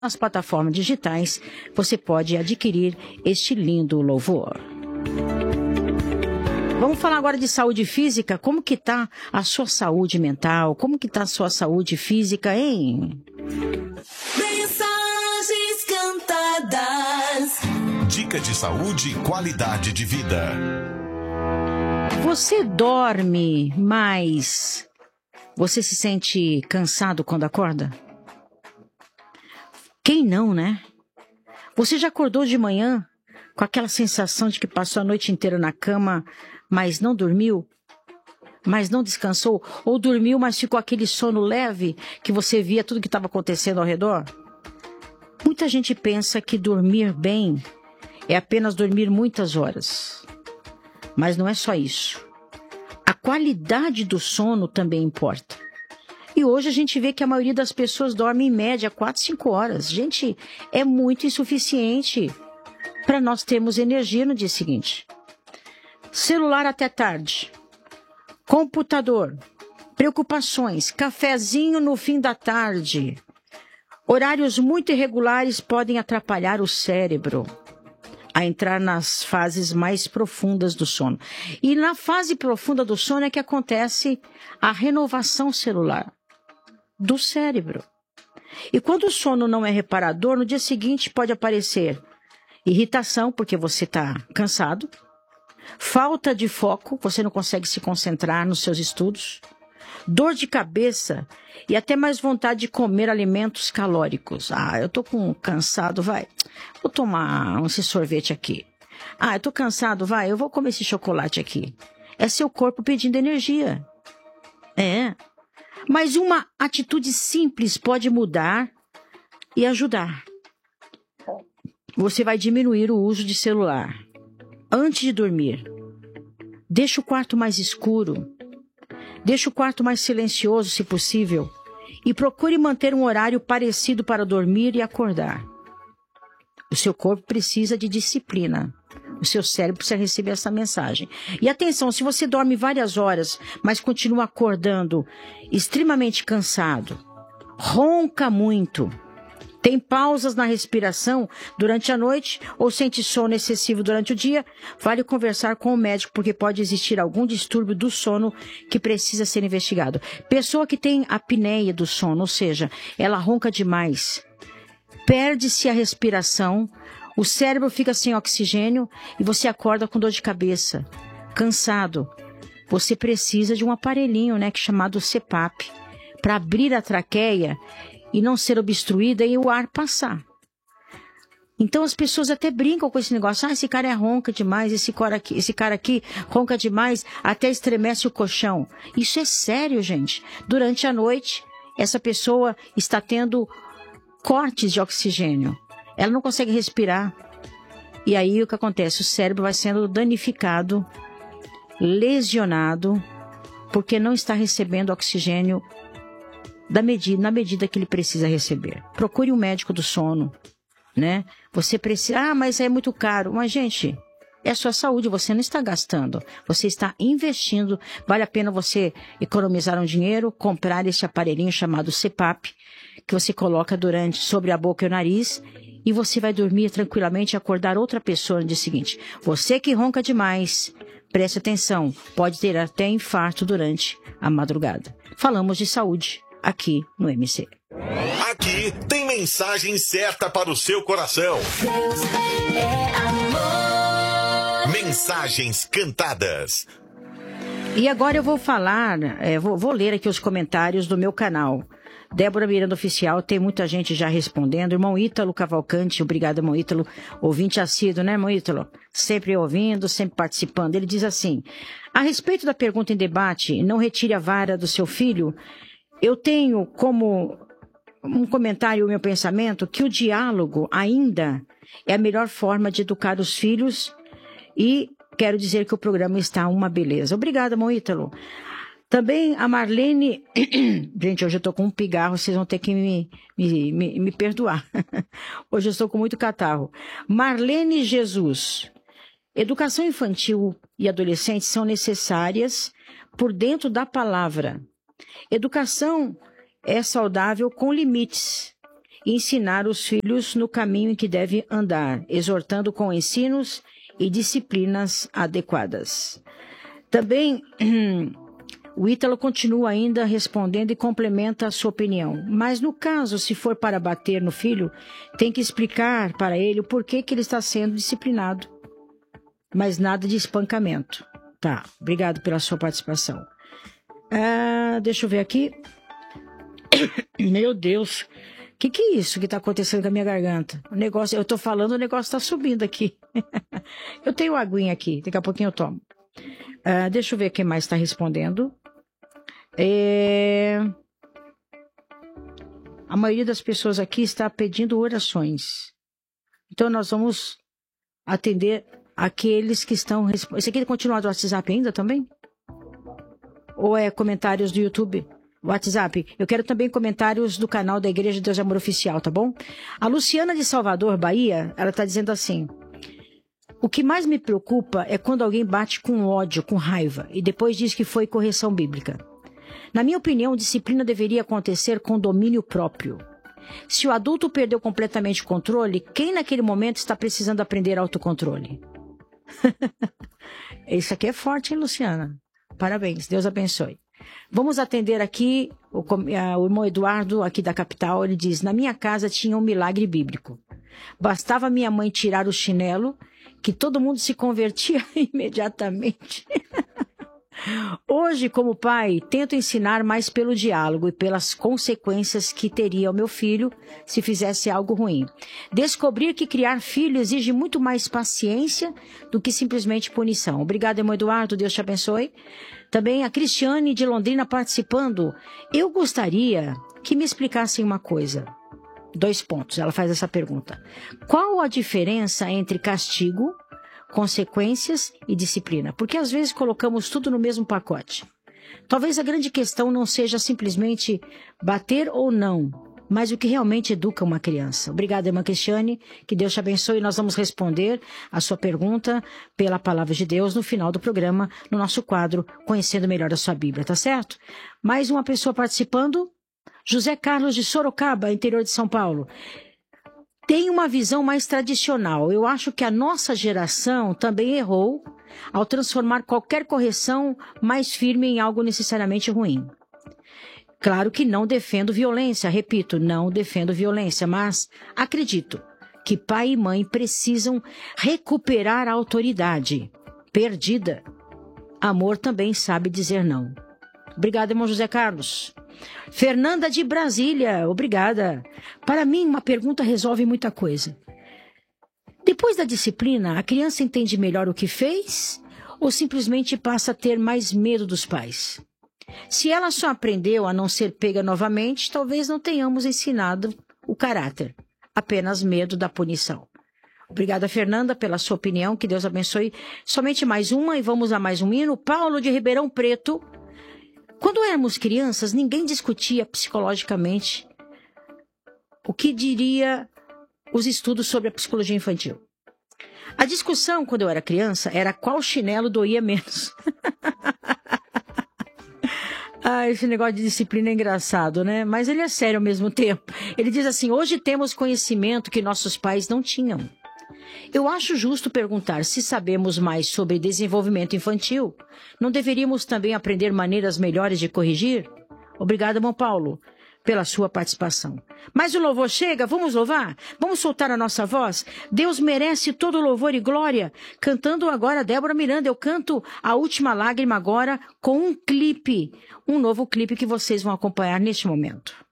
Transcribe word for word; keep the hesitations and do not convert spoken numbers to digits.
nas plataformas digitais, você pode adquirir este lindo louvor. Vamos falar agora de saúde física. Como que tá a sua saúde mental? Como que tá a sua saúde física, hein? Mensagens cantadas. Dica de saúde e qualidade de vida. Você dorme mais? Você se sente cansado quando acorda? Quem não, né? Você já acordou de manhã com aquela sensação de que passou a noite inteira na cama, mas não dormiu? Mas não descansou? Ou dormiu, mas ficou aquele sono leve que você via tudo que estava acontecendo ao redor? Muita gente pensa que dormir bem é apenas dormir muitas horas. Mas não é só isso. A qualidade do sono também importa. E hoje a gente vê que a maioria das pessoas dorme em média quatro, cinco horas. Gente, é muito insuficiente para nós termos energia no dia seguinte. Celular até tarde. Computador. Preocupações. Cafezinho no fim da tarde. Horários muito irregulares podem atrapalhar o cérebro a entrar nas fases mais profundas do sono. E na fase profunda do sono é que acontece a renovação celular do cérebro. E quando o sono não é reparador, no dia seguinte pode aparecer irritação, porque você está cansado, falta de foco, você não consegue se concentrar nos seus estudos, dor de cabeça e até mais vontade de comer alimentos calóricos. Ah, eu tô com cansado, vai, vou tomar esse sorvete aqui. Ah, eu tô cansado, vai, eu vou comer esse chocolate aqui. É seu corpo pedindo energia. É. Mas uma atitude simples pode mudar e ajudar. Você vai diminuir o uso de celular. Antes de dormir, deixa o quarto mais escuro. Deixe o quarto mais silencioso, se possível, e procure manter um horário parecido para dormir e acordar. O seu corpo precisa de disciplina. O seu cérebro precisa receber essa mensagem. E atenção, se você dorme várias horas, mas continua acordando extremamente cansado, ronca muito, tem pausas na respiração durante a noite ou sente sono excessivo durante o dia, vale conversar com o médico, porque pode existir algum distúrbio do sono que precisa ser investigado. Pessoa que tem apneia do sono, ou seja, ela ronca demais, perde-se a respiração, o cérebro fica sem oxigênio e você acorda com dor de cabeça, cansado. Você precisa de um aparelhinho, né, que é chamado C PAP, para abrir a traqueia e não ser obstruída e o ar passar. Então as pessoas até brincam com esse negócio. Ah, esse cara é ronca demais, esse cara aqui, esse cara aqui ronca demais, até estremece o colchão. Isso é sério, gente. Durante a noite, essa pessoa está tendo cortes de oxigênio. Ela não consegue respirar. E aí o que acontece? O cérebro vai sendo danificado, lesionado, porque não está recebendo oxigênio da medida, na medida que ele precisa receber. Procure um médico do sono, né? Você precisa... Ah, mas é muito caro. Mas, gente, é a sua saúde, você não está gastando. Você está investindo. Vale a pena você economizar um dinheiro, comprar esse aparelhinho chamado C PAP, que você coloca durante, sobre a boca e o nariz, e você vai dormir tranquilamente e acordar outra pessoa no dia seguinte. Você que ronca demais, preste atenção, pode ter até infarto durante a madrugada. Falamos de saúde aqui no M C. Aqui tem mensagem certa para o seu coração. Deus é amor. Mensagens cantadas. E agora eu vou falar, é, vou, vou ler aqui os comentários do meu canal. Débora Miranda Oficial, tem muita gente já respondendo. Irmão Ítalo Cavalcante, obrigado, irmão Ítalo. Ouvinte assíduo, né, irmão Ítalo? Sempre ouvindo, sempre participando. Ele diz assim: a respeito da pergunta em debate, não retire a vara do seu filho. Eu tenho como um comentário, o meu pensamento, que o diálogo ainda é a melhor forma de educar os filhos, e quero dizer que o programa está uma beleza. Obrigada, irmão Ítalo. Também a Marlene... Gente, hoje eu estou com um pigarro, vocês vão ter que me, me, me, me perdoar. Hoje eu estou com muito catarro. Marlene Jesus. Educação infantil e adolescente são necessárias por dentro da palavra. Educação é saudável com limites. e ensinar os filhos no caminho em que devem andar, exortando com ensinos e disciplinas adequadas. Também, o Ítalo continua ainda respondendo e complementa a sua opinião. Mas no caso, se for para bater no filho, tem que explicar para ele o porquê que ele está sendo disciplinado. Mas nada de espancamento. Tá, obrigado pela sua participação. Ah, deixa eu ver aqui. Meu Deus, o que, que é isso que está acontecendo com a minha garganta? O negócio, eu estou falando, o negócio está subindo aqui. Eu tenho aguinha aqui, daqui a pouquinho eu tomo. Ah, deixa eu ver quem mais está respondendo. É... A maioria das pessoas aqui está pedindo orações. Então nós vamos atender aqueles que estão... Esse aqui continua do WhatsApp ainda também? Ou é comentários do YouTube? WhatsApp. Eu quero também comentários do canal da Igreja de Deus e Amor Oficial, tá bom? A Luciana de Salvador, Bahia, ela está dizendo assim: o que mais me preocupa é quando alguém bate com ódio, com raiva, e depois diz que foi correção bíblica. Na minha opinião, disciplina deveria acontecer com domínio próprio. Se o adulto perdeu completamente o controle, quem naquele momento está precisando aprender autocontrole? Isso aqui é forte, hein, Luciana? Parabéns, Deus abençoe. Vamos atender aqui o, o irmão Eduardo, aqui da capital. Ele diz: na minha casa tinha um milagre bíblico. Bastava minha mãe tirar o chinelo, que todo mundo se convertia imediatamente. Hoje, como pai, tento ensinar mais pelo diálogo e pelas consequências que teria o meu filho se fizesse algo ruim. Descobrir que criar filho exige muito mais paciência do que simplesmente punição. Obrigado, irmão Eduardo, Deus te abençoe. Também a Cristiane de Londrina participando. Eu gostaria que me explicassem uma coisa. Dois pontos, ela faz essa pergunta. Qual a diferença entre castigo, consequências e disciplina? Porque às vezes colocamos tudo no mesmo pacote. Talvez a grande questão não seja simplesmente bater ou não, mas o que realmente educa uma criança. Obrigada, irmã Cristiane, que Deus te abençoe. Nós vamos responder a sua pergunta pela palavra de Deus no final do programa, no nosso quadro Conhecendo Melhor a Sua Bíblia, tá certo? Mais uma pessoa participando, José Carlos de Sorocaba, interior de São Paulo. Tem uma visão mais tradicional. Eu acho que a nossa geração também errou ao transformar qualquer correção mais firme em algo necessariamente ruim. Claro que não defendo violência, repito, não defendo violência, mas acredito que pai e mãe precisam recuperar a autoridade perdida. Amor também sabe dizer não. Obrigada, irmão José Carlos. Fernanda de Brasília, obrigada. Para mim, uma pergunta resolve muita coisa. Depois da disciplina, a criança entende melhor o que fez ou simplesmente passa a ter mais medo dos pais? Se ela só aprendeu a não ser pega novamente, talvez não tenhamos ensinado o caráter, apenas medo da punição. Obrigada, Fernanda, pela sua opinião, que Deus abençoe. Somente mais uma e vamos a mais um hino. Paulo de Ribeirão Preto. Quando éramos crianças, ninguém discutia psicologicamente o que diria os estudos sobre a psicologia infantil. A discussão, quando eu era criança, era qual chinelo doía menos. Ah, esse negócio de disciplina é engraçado, né? Mas ele é sério ao mesmo tempo. Ele diz assim: hoje temos conhecimento que nossos pais não tinham. Eu acho justo perguntar se sabemos mais sobre desenvolvimento infantil. Não deveríamos também aprender maneiras melhores de corrigir? Obrigada, irmão Paulo, pela sua participação. Mas o louvor chega, vamos louvar? Vamos soltar a nossa voz? Deus merece todo louvor e glória. Cantando agora, Débora Miranda, eu canto A Última Lágrima agora com um clipe, um novo clipe que vocês vão acompanhar neste momento.